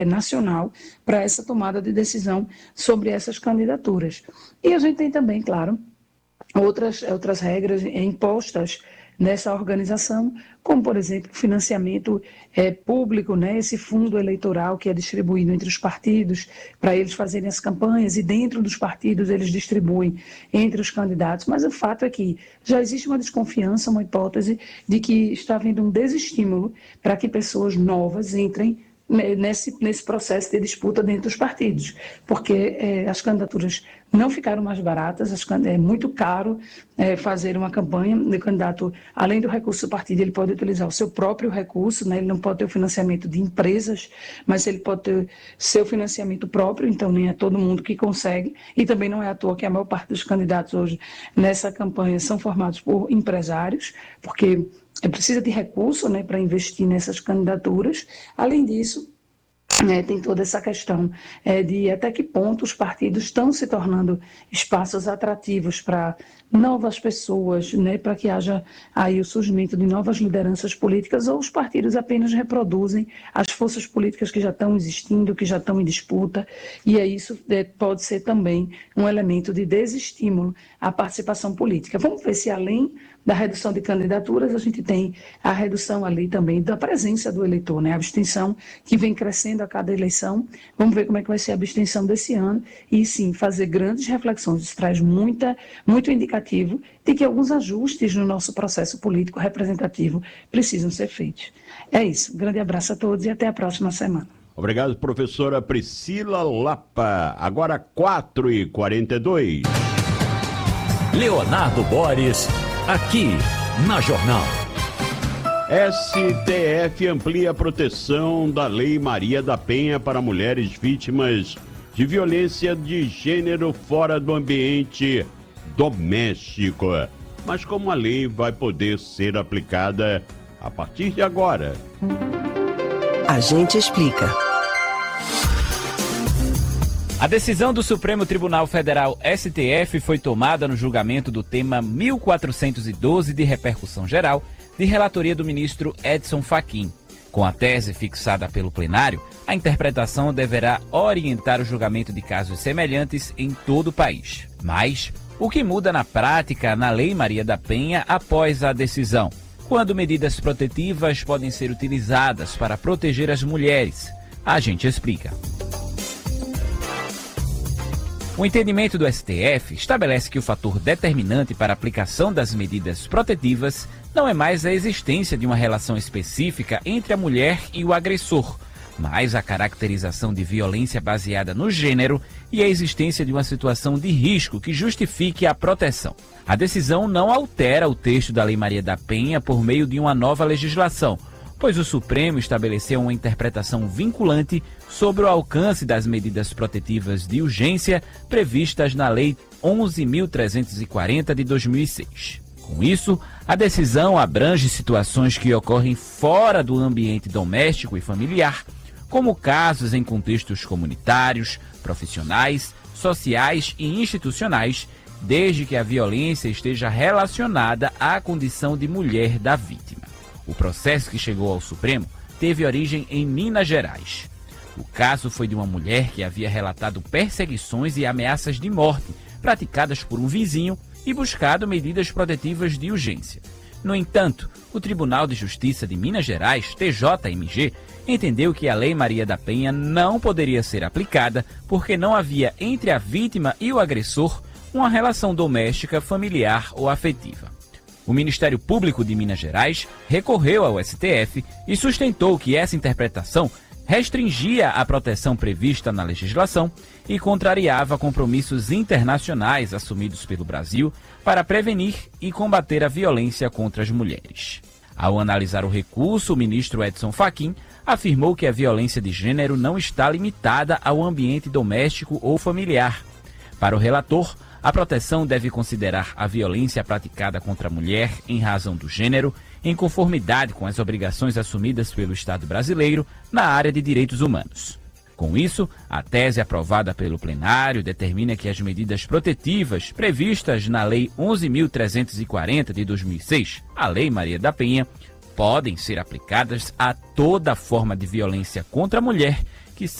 nacional para essa tomada de decisão sobre essas candidaturas. E a gente tem também, claro, outras regras impostas nessa organização, como, por exemplo, financiamento público, né, esse fundo eleitoral que é distribuído entre os partidos para eles fazerem as campanhas, e dentro dos partidos eles distribuem entre os candidatos. Mas o fato é que já existe uma desconfiança, uma hipótese de que está havendo um desestímulo para que pessoas novas entrem nesse processo de disputa dentro dos partidos, porque as candidaturas não ficaram mais baratas, é muito caro fazer uma campanha. O candidato, além do recurso do partido, ele pode utilizar o seu próprio recurso, né? Ele não pode ter o financiamento de empresas, mas ele pode ter seu financiamento próprio, então nem é todo mundo que consegue, e também não é à toa que a maior parte dos candidatos hoje nessa campanha são formados por empresários, porque precisa de recurso, né, para investir nessas candidaturas. Além disso, tem toda essa questão de até que ponto os partidos estão se tornando espaços atrativos para novas pessoas, né, para que haja aí o surgimento de novas lideranças políticas, ou os partidos apenas reproduzem as forças políticas que já estão existindo, que já estão em disputa, e aí isso pode ser também um elemento de desestímulo à participação política. Vamos ver se, além da redução de candidaturas, a gente tem a redução ali também da presença do eleitor, né? A abstenção que vem crescendo a cada eleição. Vamos ver como é que vai ser a abstenção desse ano e, sim, fazer grandes reflexões. Isso traz muito indicativo de que alguns ajustes no nosso processo político representativo precisam ser feitos. É isso. Um grande abraço a todos e até a próxima semana. Obrigado, professora Priscila Lapa. Agora 4h42. Leonardo Boris, aqui na Jornal. STF amplia a proteção da Lei Maria da Penha para mulheres vítimas de violência de gênero fora do ambiente doméstico. Mas como a lei vai poder ser aplicada a partir de agora? A gente explica. A decisão do Supremo Tribunal Federal, STF, foi tomada no julgamento do tema 1412 de repercussão geral, de relatoria do ministro Edson Fachin. Com a tese fixada pelo plenário, a interpretação deverá orientar o julgamento de casos semelhantes em todo o país. Mas o que muda na prática na Lei Maria da Penha após a decisão? Quando medidas protetivas podem ser utilizadas para proteger as mulheres? A gente explica. O entendimento do STF estabelece que o fator determinante para a aplicação das medidas protetivas não é mais a existência de uma relação específica entre a mulher e o agressor, mas a caracterização de violência baseada no gênero e a existência de uma situação de risco que justifique a proteção. A decisão não altera o texto da Lei Maria da Penha por meio de uma nova legislação, pois o Supremo estabeleceu uma interpretação vinculante sobre o alcance das medidas protetivas de urgência previstas na Lei 11.340 de 2006. Com isso, a decisão abrange situações que ocorrem fora do ambiente doméstico e familiar, como casos em contextos comunitários, profissionais, sociais e institucionais, desde que a violência esteja relacionada à condição de mulher da vítima. O processo que chegou ao Supremo teve origem em Minas Gerais. O caso foi de uma mulher que havia relatado perseguições e ameaças de morte praticadas por um vizinho e buscado medidas protetivas de urgência. No entanto, o Tribunal de Justiça de Minas Gerais, TJMG, entendeu que a Lei Maria da Penha não poderia ser aplicada porque não havia entre a vítima e o agressor uma relação doméstica, familiar ou afetiva. O Ministério Público de Minas Gerais recorreu ao STF e sustentou que essa interpretação restringia a proteção prevista na legislação e contrariava compromissos internacionais assumidos pelo Brasil para prevenir e combater a violência contra as mulheres. Ao analisar o recurso, o ministro Edson Fachin afirmou que a violência de gênero não está limitada ao ambiente doméstico ou familiar. Para o relator, a proteção deve considerar a violência praticada contra a mulher em razão do gênero, em conformidade com as obrigações assumidas pelo Estado brasileiro na área de direitos humanos. Com isso, a tese aprovada pelo plenário determina que as medidas protetivas previstas na Lei 11.340 de 2006, a Lei Maria da Penha, podem ser aplicadas a toda forma de violência contra a mulher